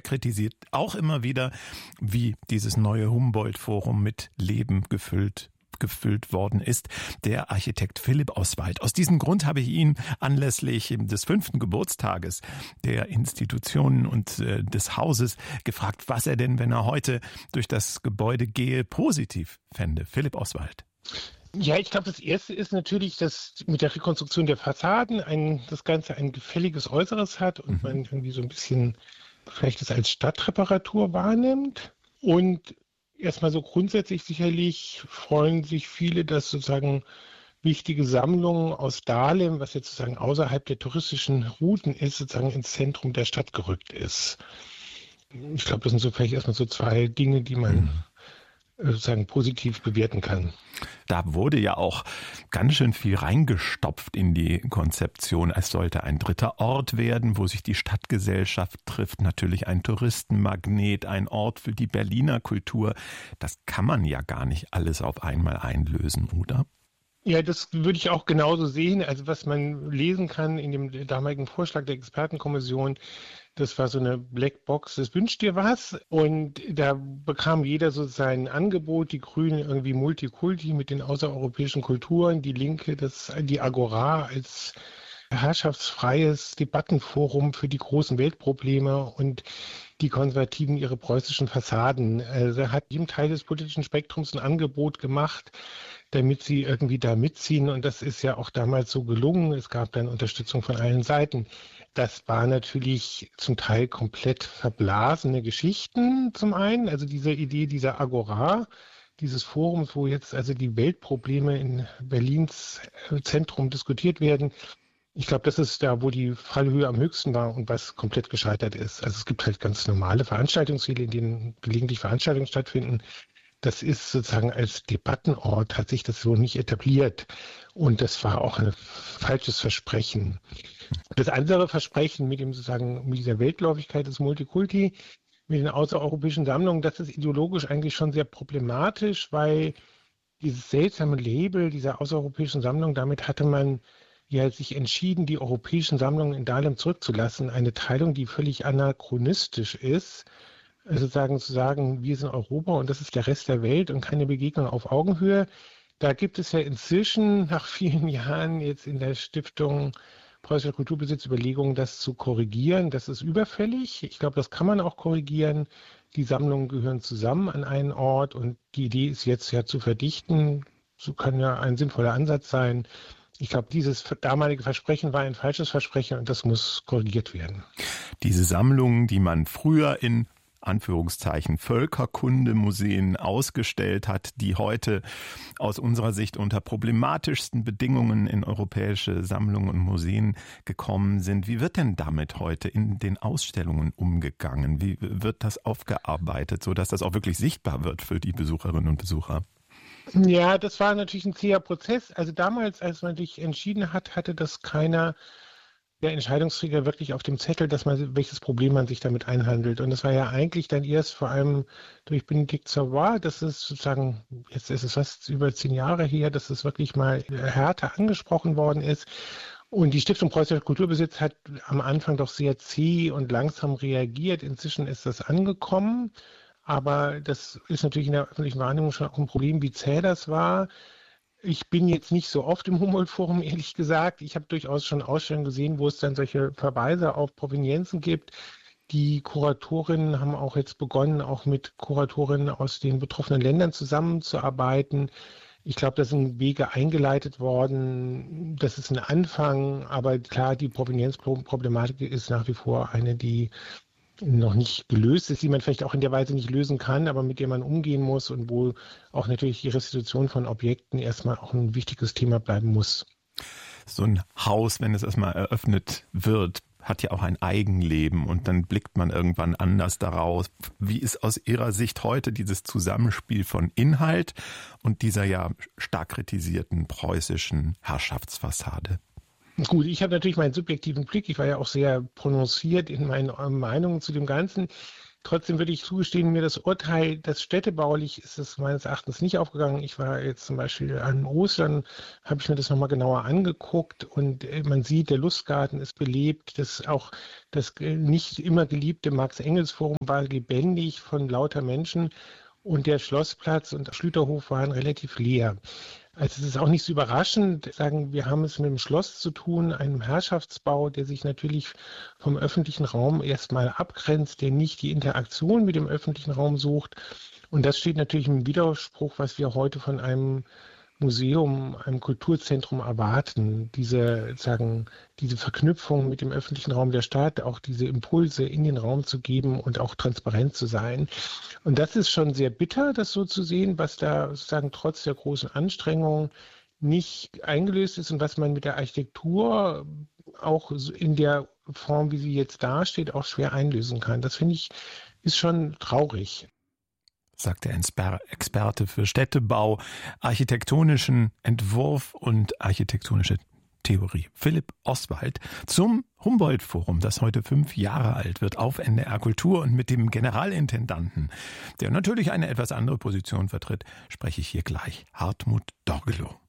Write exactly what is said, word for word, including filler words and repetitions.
kritisiert auch immer wieder, wie dieses neue Humboldt-Forum mit Leben gefüllt gefüllt worden ist, der Architekt Philipp Oswald. Aus diesem Grund habe ich ihn anlässlich des fünften Geburtstages der Institutionen und äh, des Hauses gefragt, was er denn, wenn er heute durch das Gebäude gehe, positiv fände. Philipp Oswald. Ja, ich glaube, das Erste ist natürlich, dass mit der Rekonstruktion der Fassaden ein, das Ganze ein gefälliges Äußeres hat und mhm. man irgendwie so ein bisschen vielleicht das als Stadtreparatur wahrnimmt. Und erstmal so grundsätzlich sicherlich freuen sich viele, dass sozusagen wichtige Sammlungen aus Dahlem, was jetzt sozusagen außerhalb der touristischen Routen ist, sozusagen ins Zentrum der Stadt gerückt ist. Ich glaube, das sind so vielleicht erstmal so zwei Dinge, die man mhm. sozusagen positiv bewerten kann. Da wurde ja auch ganz schön viel reingestopft in die Konzeption. Es sollte ein dritter Ort werden, wo sich die Stadtgesellschaft trifft. Natürlich ein Touristenmagnet, ein Ort für die Berliner Kultur. Das kann man ja gar nicht alles auf einmal einlösen, oder? Ja, das würde ich auch genauso sehen. Also was man lesen kann in dem damaligen Vorschlag der Expertenkommission, das war so eine Blackbox, das wünscht dir was. Und da bekam jeder so sein Angebot, die Grünen irgendwie Multikulti mit den außereuropäischen Kulturen, die Linke, das, die Agora als herrschaftsfreies Debattenforum für die großen Weltprobleme und die Konservativen ihre preußischen Fassaden. Also hat jedem Teil des politischen Spektrums ein Angebot gemacht, damit sie irgendwie da mitziehen. Und das ist ja auch damals so gelungen. Es gab dann Unterstützung von allen Seiten. Das war natürlich zum Teil komplett verblasene Geschichten zum einen. Also diese Idee dieser Agora, dieses Forums, wo jetzt also die Weltprobleme in Berlins Zentrum diskutiert werden. Ich glaube, das ist da, wo die Fallhöhe am höchsten war und was komplett gescheitert ist. Also es gibt halt ganz normale Veranstaltungsziele, in denen gelegentlich Veranstaltungen stattfinden. Das ist sozusagen als Debattenort, hat sich das so nicht etabliert. Und das war auch ein falsches Versprechen. Das andere Versprechen mit dem sozusagen, mit dieser Weltläufigkeit des Multikulti, mit den außereuropäischen Sammlungen, das ist ideologisch eigentlich schon sehr problematisch, weil dieses seltsame Label dieser außereuropäischen Sammlung, damit hatte man ja sich entschieden, die europäischen Sammlungen in Dahlem zurückzulassen. Eine Teilung, die völlig anachronistisch ist. Sozusagen zu sagen, wir sind Europa und das ist der Rest der Welt und keine Begegnung auf Augenhöhe. Da gibt es ja inzwischen nach vielen Jahren jetzt in der Stiftung Preußischer Kulturbesitz Überlegungen, das zu korrigieren. Das ist überfällig. Ich glaube, das kann man auch korrigieren. Die Sammlungen gehören zusammen an einen Ort und die Idee ist jetzt ja zu verdichten. So kann ja ein sinnvoller Ansatz sein. Ich glaube, dieses damalige Versprechen war ein falsches Versprechen und das muss korrigiert werden. Diese Sammlungen, die man früher in Anführungszeichen Völkerkundemuseen ausgestellt hat, die heute aus unserer Sicht unter problematischsten Bedingungen in europäische Sammlungen und Museen gekommen sind. Wie wird denn damit heute in den Ausstellungen umgegangen? Wie wird das aufgearbeitet, sodass das auch wirklich sichtbar wird für die Besucherinnen und Besucher? Ja, das war natürlich ein zäher Prozess. Also damals, als man sich entschieden hat, hatte das keiner der Entscheidungsträger wirklich auf dem Zettel, dass man, welches Problem man sich damit einhandelt. Und das war ja eigentlich dann erst vor allem durch Benedikt Savoy, das ist sozusagen, jetzt ist es fast über zehn Jahre her, dass es wirklich mal härter angesprochen worden ist. Und die Stiftung Preußischer Kulturbesitz hat am Anfang doch sehr zäh und langsam reagiert. Inzwischen ist das angekommen. Aber das ist natürlich in der öffentlichen Wahrnehmung schon auch ein Problem, wie zäh das war. Ich bin jetzt nicht so oft im Humboldt-Forum, ehrlich gesagt. Ich habe durchaus schon Ausstellungen gesehen, wo es dann solche Verweise auf Provenienzen gibt. Die Kuratorinnen haben auch jetzt begonnen, auch mit Kuratorinnen aus den betroffenen Ländern zusammenzuarbeiten. Ich glaube, da sind Wege eingeleitet worden. Das ist ein Anfang, aber klar, die Provenienzproblematik ist nach wie vor eine, die noch nicht gelöst ist, die man vielleicht auch in der Weise nicht lösen kann, aber mit der man umgehen muss und wo auch natürlich die Restitution von Objekten erstmal auch ein wichtiges Thema bleiben muss. So ein Haus, wenn es erstmal eröffnet wird, hat ja auch ein Eigenleben und dann blickt man irgendwann anders daraus. Wie ist aus Ihrer Sicht heute dieses Zusammenspiel von Inhalt und dieser ja stark kritisierten preußischen Herrschaftsfassade? Gut, ich habe natürlich meinen subjektiven Blick. Ich war ja auch sehr prononciert in meinen Meinungen zu dem Ganzen. Trotzdem würde ich zugestehen, mir das Urteil, das städtebaulich ist es meines Erachtens nicht aufgegangen. Ich war jetzt zum Beispiel an Ostern, habe ich mir das nochmal genauer angeguckt und man sieht, der Lustgarten ist belebt. Das auch das nicht immer geliebte Marx-Engels-Forum war lebendig von lauter Menschen und der Schlossplatz und der Schlüterhof waren relativ leer. Also es ist auch nicht so überraschend, sagen, wir haben es mit dem Schloss zu tun, einem Herrschaftsbau, der sich natürlich vom öffentlichen Raum erstmal abgrenzt, der nicht die Interaktion mit dem öffentlichen Raum sucht. Und das steht natürlich im Widerspruch, was wir heute von einem Museum, einem Kulturzentrum erwarten. Diese, sagen, diese Verknüpfung mit dem öffentlichen Raum der Stadt, auch diese Impulse in den Raum zu geben und auch transparent zu sein. Und das ist schon sehr bitter, das so zu sehen, was da sozusagen trotz der großen Anstrengungen nicht eingelöst ist und was man mit der Architektur auch in der Form, wie sie jetzt dasteht, auch schwer einlösen kann. Das finde ich, ist schon traurig. Sagt der Experte für Städtebau, architektonischen Entwurf und architektonische Theorie Philipp Oswald zum Humboldt-Forum, das heute fünf Jahre alt wird, auf N D R Kultur. Und mit dem Generalintendanten, der natürlich eine etwas andere Position vertritt, spreche ich hier gleich, Hartmut Dorgelow.